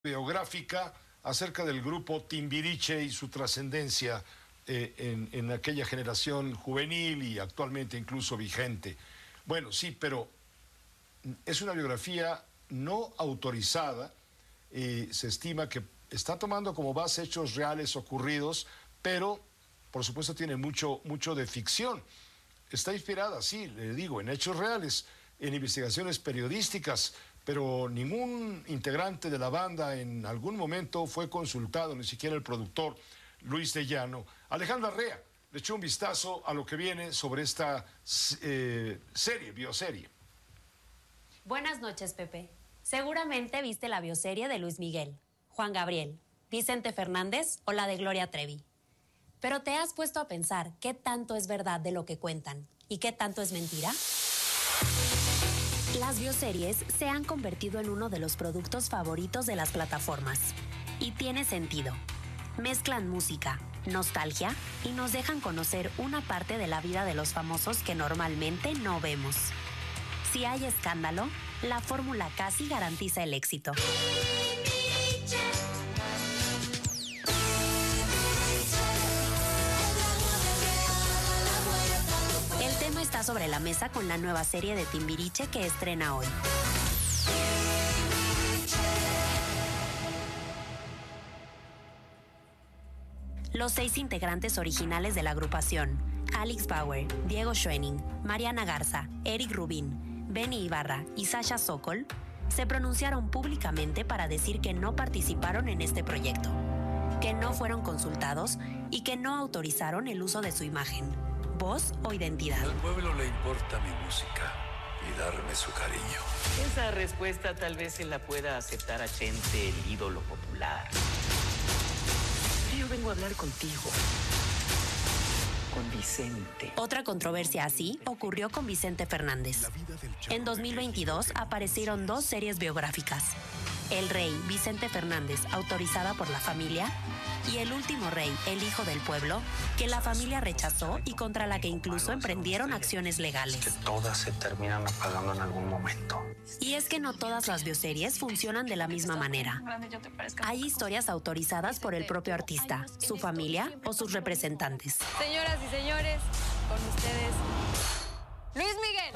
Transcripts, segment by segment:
Biográfica acerca del grupo Timbiriche y su trascendencia en aquella generación juvenil y actualmente incluso vigente. Bueno, sí, pero es una biografía no autorizada. Se estima que está tomando como base hechos reales ocurridos, pero por supuesto tiene mucho de ficción. Está inspirada, sí, le digo, en hechos reales, en investigaciones periodísticas, pero ningún integrante de la banda en algún momento fue consultado, ni siquiera el productor Luis de Llano. Alejandra Rea le echó un vistazo a lo que viene sobre esta bioserie. Buenas noches, Pepe. Seguramente viste la bioserie de Luis Miguel, Juan Gabriel, Vicente Fernández o la de Gloria Trevi. Pero ¿te has puesto a pensar qué tanto es verdad de lo que cuentan y qué tanto es mentira? Las bioseries se han convertido en uno de los productos favoritos de las plataformas. Y tiene sentido. Mezclan música, nostalgia y nos dejan conocer una parte de la vida de los famosos que normalmente no vemos. Si hay escándalo, la fórmula casi garantiza el éxito. El tema está sobre la mesa con la nueva serie de Timbiriche que estrena hoy. Los 6 integrantes originales de la agrupación, Alex Bauer, Diego Schoening, Mariana Garza, Eric Rubin, Benny Ibarra y Sasha Sokol, se pronunciaron públicamente para decir que no participaron en este proyecto, que no fueron consultados y que no autorizaron el uso de su imagen, voz o identidad. Al pueblo le importa mi música y darme su cariño. Esa respuesta tal vez se la pueda aceptar a Chente, el ídolo popular. Yo vengo a hablar contigo. Con Vicente. Otra controversia así ocurrió con Vicente Fernández. En 2022 aparecieron 2 series biográficas. El Rey, Vicente Fernández, autorizada por la familia, y El Último Rey, El Hijo del Pueblo, que la familia rechazó y contra la que incluso emprendieron acciones legales. Que todas se terminan apagando en algún momento. Y es que no todas las bioseries funcionan de la misma manera. Hay historias autorizadas por el propio artista, su familia o sus representantes. Señoras y señores, con ustedes, Luis Miguel.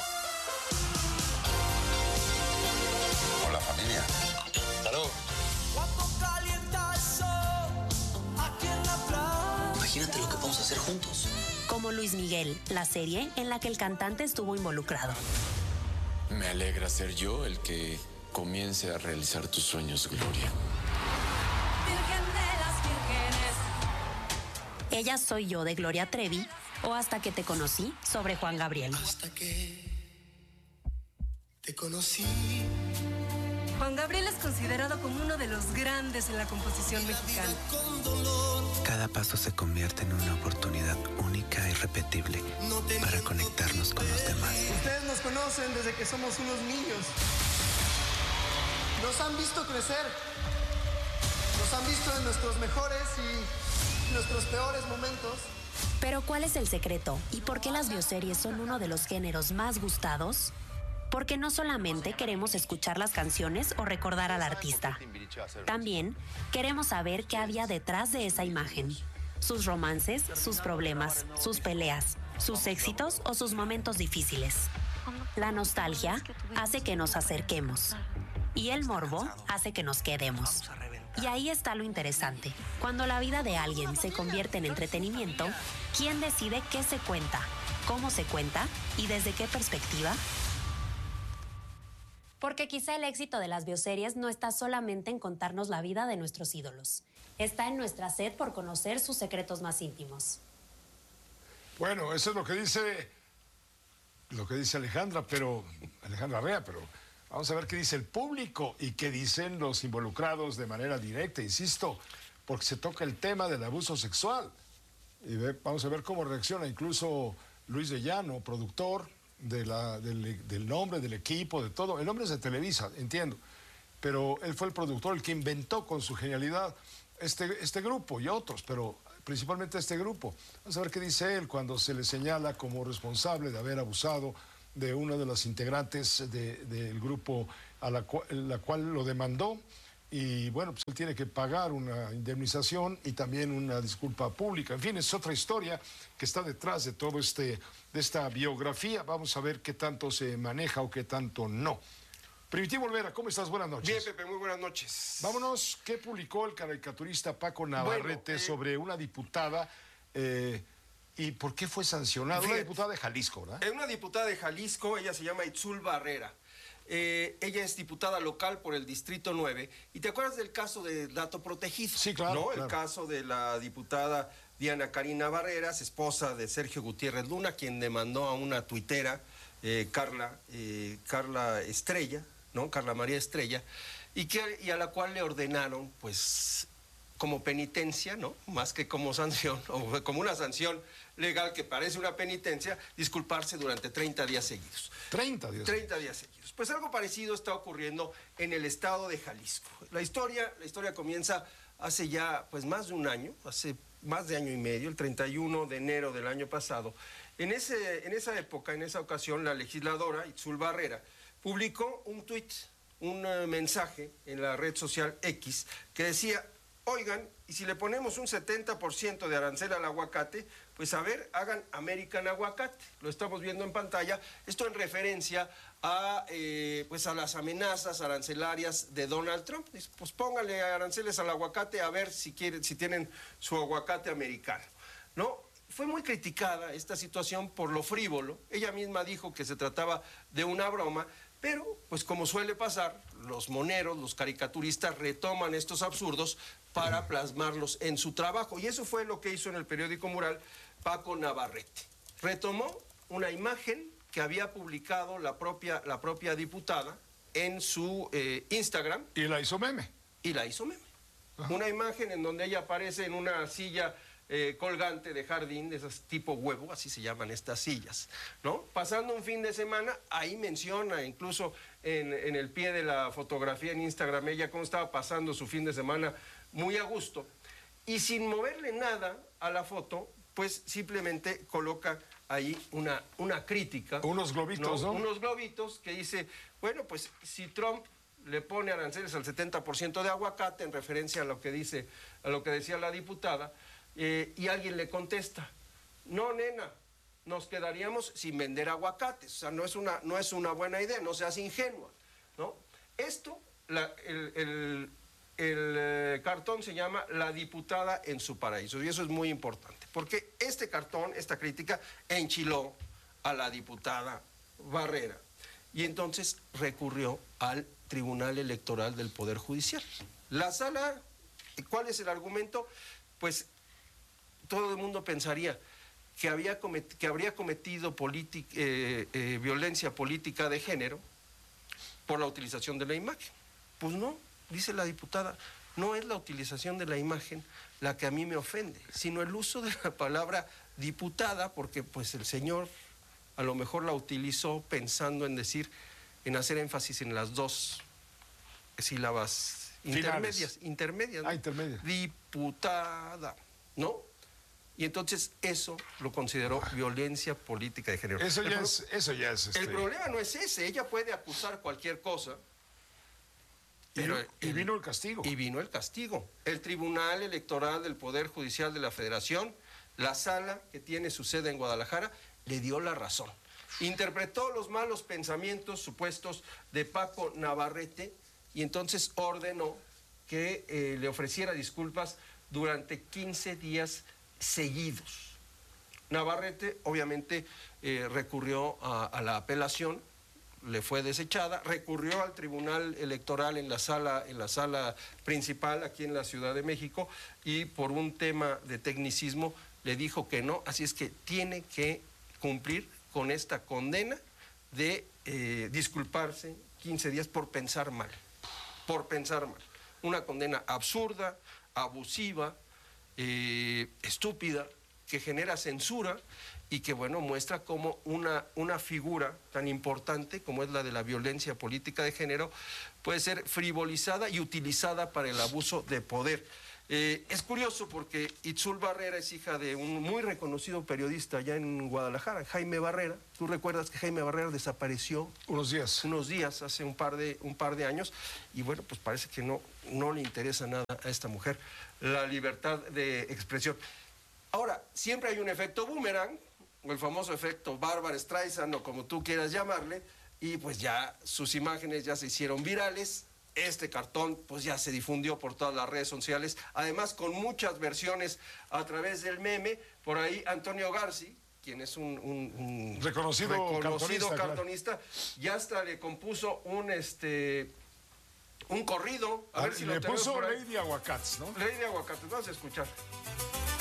Hola, familia. Salud. Imagínate lo que podemos hacer juntos. Como Luis Miguel, la serie en la que el cantante estuvo involucrado. Me alegra ser yo el que comience a realizar tus sueños, Gloria. Virgen de las vírgenes. Ella soy yo de Gloria Trevi o Hasta que te conocí sobre Juan Gabriel. Hasta que te conocí. Juan Gabriel es considerado como uno de los grandes en la composición mexicana. Cada paso se convierte en una oportunidad única e irrepetible para conectarnos con los demás. Ustedes nos conocen desde que somos unos niños. Nos han visto crecer. Nos han visto en nuestros mejores y nuestros peores momentos. Pero ¿cuál es el secreto? ¿Y por qué las bioseries son uno de los géneros más gustados? Porque no solamente queremos escuchar las canciones o recordar al artista. También queremos saber qué había detrás de esa imagen. Sus romances, sus problemas, sus peleas, sus éxitos o sus momentos difíciles. La nostalgia hace que nos acerquemos. Y el morbo hace que nos quedemos. Y ahí está lo interesante. Cuando la vida de alguien se convierte en entretenimiento, ¿quién decide qué se cuenta, cómo se cuenta y desde qué perspectiva? Porque quizá el éxito de las bioseries no está solamente en contarnos la vida de nuestros ídolos. Está en nuestra sed por conocer sus secretos más íntimos. Bueno, eso es lo que dice Alejandra Rea, pero vamos a ver qué dice el público y qué dicen los involucrados de manera directa, insisto, porque se toca el tema del abuso sexual. Y vamos a ver cómo reacciona incluso Luis de Llano, productor del nombre, del equipo, de todo. El nombre es de Televisa, entiendo, pero él fue el productor, el que inventó con su genialidad este grupo y otros, pero principalmente este grupo. Vamos a ver qué dice él cuando se le señala como responsable de haber abusado de una de las integrantes del grupo a la cual lo demandó y bueno, pues él tiene que pagar una indemnización y también una disculpa pública. En fin, es otra historia que está detrás de todo de esta biografía. Vamos a ver qué tanto se maneja o qué tanto no. Primitivo Olvera, ¿cómo estás? Buenas noches. Bien, Pepe, muy buenas noches. Vámonos, ¿qué publicó el caricaturista Paco Navarrete sobre una diputada y por qué fue sancionada? Una diputada de Jalisco, ¿verdad? Es una diputada de Jalisco, ella se llama Itzul Barrera. Ella es diputada local por el Distrito 9. ¿Y te acuerdas del caso de dato protegido? Sí, claro. ¿No? Claro. El caso de la diputada Diana Karina Barreras, esposa de Sergio Gutiérrez Luna, quien demandó a una tuitera, Carla Estrella, ¿no? Carla María Estrella, y a la cual le ordenaron, pues, como penitencia, ¿no? Más que como sanción, o como una sanción legal que parece una penitencia, disculparse durante 30 días seguidos. 30 días. 30 días seguidos. Pues algo parecido está ocurriendo en el estado de Jalisco. La historia comienza hace ya, pues, más de un año, hace más de año y medio, el 31 de enero del año pasado. En esa época, en esa ocasión, la legisladora Itzul Barrera publicó un tuit, un mensaje en la red social X que decía: oigan, y si le ponemos un 70% de arancel al aguacate, pues a ver, hagan American Aguacate. Lo estamos viendo en pantalla. Esto en referencia a, pues a las amenazas arancelarias de Donald Trump. Pues pónganle aranceles al aguacate a ver si tienen su aguacate americano, ¿no? Fue muy criticada esta situación por lo frívolo. Ella misma dijo que se trataba de una broma, pero, pues como suele pasar, los moneros, los caricaturistas retoman estos absurdos para plasmarlos en su trabajo. Y eso fue lo que hizo en el periódico Mural Paco Navarrete. Retomó una imagen que había publicado la propia diputada en su Instagram. Y la hizo meme. Ajá. Una imagen en donde ella aparece en una silla colgante de jardín, de esas tipo huevo, así se llaman estas sillas, ¿no? Pasando un fin de semana, ahí menciona, incluso en el pie de la fotografía en Instagram, ella cómo estaba pasando su fin de semana muy a gusto, y sin moverle nada a la foto, pues simplemente coloca ahí una crítica. Unos globitos, ¿no? Unos globitos que dice, bueno, pues si Trump le pone aranceles al 70% de aguacate, en referencia a lo que decía la diputada, y alguien le contesta: no, nena, nos quedaríamos sin vender aguacates. O sea, no es una buena idea, no seas ingenua, ¿no? Esto, el cartón se llama La diputada en su paraíso, y eso es muy importante, porque este cartón, esta crítica, enchiló a la diputada Barrera, y entonces recurrió al Tribunal Electoral del Poder Judicial. La sala, ¿cuál es el argumento? Pues todo el mundo pensaría que habría cometido violencia política de género por la utilización de la imagen. Pues no, dice la diputada, no es la utilización de la imagen la que a mí me ofende, sino el uso de la palabra diputada, porque pues el señor a lo mejor la utilizó pensando en hacer énfasis en las dos sílabas intermedias. Intermedias. Diputada, ¿no? Y entonces eso lo consideró violencia política de género. Eso ya es. El problema no es ese, ella puede acusar cualquier cosa. Y vino el castigo. Y vino el castigo. El Tribunal Electoral del Poder Judicial de la Federación, la sala que tiene su sede en Guadalajara, le dio la razón. Interpretó los malos pensamientos supuestos de Paco Navarrete y entonces ordenó que le ofreciera disculpas durante 15 días seguidos. Navarrete obviamente recurrió a la apelación, le fue desechada, recurrió al Tribunal Electoral en la sala principal aquí en la Ciudad de México, y por un tema de tecnicismo le dijo que no, así es que tiene que cumplir con esta condena de disculparse 15 días por pensar mal. Una condena absurda, abusiva, estúpida, que genera censura y que, bueno, muestra cómo una figura tan importante como es la de la violencia política de género puede ser frivolizada y utilizada para el abuso de poder. Es curioso porque Itzul Barrera es hija de un muy reconocido periodista allá en Guadalajara, Jaime Barrera. Tú recuerdas que Jaime Barrera desapareció unos días, hace un par de años, y bueno, pues parece que no le interesa nada a esta mujer la libertad de expresión. Ahora, siempre hay un efecto boomerang, o el famoso efecto Barbra Streisand, o como tú quieras llamarle, y pues ya sus imágenes ya se hicieron virales. Este cartón pues ya se difundió por todas las redes sociales, además con muchas versiones a través del meme. Por ahí Antonio Garci, quien es un reconocido cartonista, ya hasta le compuso un corrido. A ver si le lo tenemos puso por ahí. Lady Aguacates, ¿no? Lady Aguacates, vamos a escuchar.